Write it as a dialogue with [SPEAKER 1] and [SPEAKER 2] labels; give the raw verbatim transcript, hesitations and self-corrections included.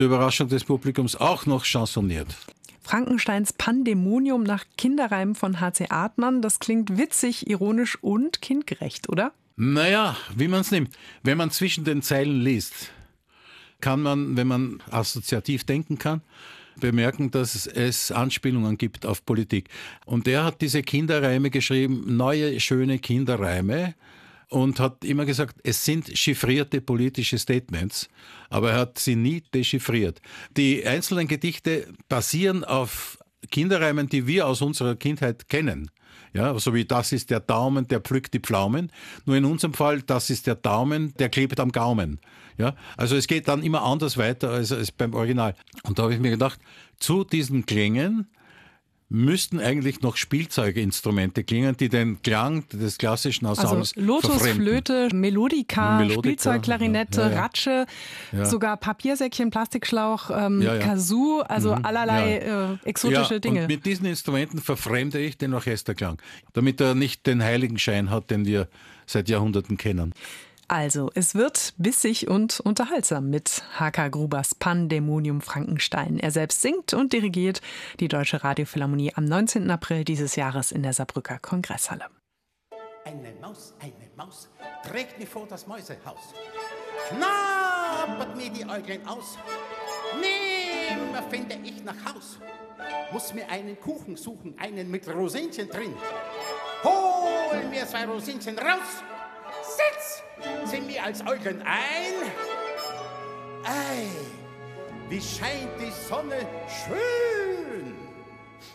[SPEAKER 1] Überraschung des Publikums auch noch chansonniert.
[SPEAKER 2] Frankensteins Pandemonium nach Kinderreimen von H C Artmann. Das klingt witzig, ironisch und kindgerecht, oder?
[SPEAKER 1] Naja, wie man es nimmt. Wenn man zwischen den Zeilen liest, kann man, wenn man assoziativ denken kann, bemerken, dass es Anspielungen gibt auf Politik. Und er hat diese Kinderreime geschrieben, neue, schöne Kinderreime, und hat immer gesagt, es sind chiffrierte politische Statements, aber er hat sie nie dechiffriert. Die einzelnen Gedichte basieren auf Kinderreimen, die wir aus unserer Kindheit kennen. Ja, so wie das ist der Daumen, der pflückt die Pflaumen. Nur in unserem Fall, das ist der Daumen, der klebt am Gaumen. Ja, also es geht dann immer anders weiter als, als beim Original. Und da habe ich mir gedacht, zu diesen Klängen müssten eigentlich noch Spielzeuginstrumente klingen, die den Klang des klassischen Ensembles
[SPEAKER 2] also Lotus,
[SPEAKER 1] verfremden.
[SPEAKER 2] Flöte, Melodika,
[SPEAKER 1] Melodika,
[SPEAKER 2] Spielzeug, Klarinette,
[SPEAKER 1] ja, ja, ja.
[SPEAKER 2] Ratsche,
[SPEAKER 1] Ja.
[SPEAKER 2] sogar Papiersäckchen, Plastikschlauch, ähm,
[SPEAKER 1] Ja, ja.
[SPEAKER 2] Kazoo, also
[SPEAKER 1] Mhm.
[SPEAKER 2] allerlei
[SPEAKER 1] Ja.
[SPEAKER 2] äh, exotische
[SPEAKER 1] ja,
[SPEAKER 2] Dinge.
[SPEAKER 1] Und mit diesen Instrumenten verfremde ich den Orchesterklang, damit er nicht den Heiligenschein hat, den wir seit Jahrhunderten kennen.
[SPEAKER 2] Also, es wird bissig und unterhaltsam mit H K Grubers Pandemonium Frankenstein. Er selbst singt und dirigiert die Deutsche Radiophilharmonie am neunzehnten April dieses Jahres in der Saarbrücker Kongresshalle.
[SPEAKER 3] Eine Maus, eine Maus, trägt mich vor das Mäusehaus. Knabbert mir die Äuglein aus. Nimmer finde ich nach Haus. Muss mir einen Kuchen suchen, einen mit Rosinchen drin. Hol mir zwei Rosinchen raus. Setz sie mir als Äuglein ein. Ei, wie scheint die Sonne schön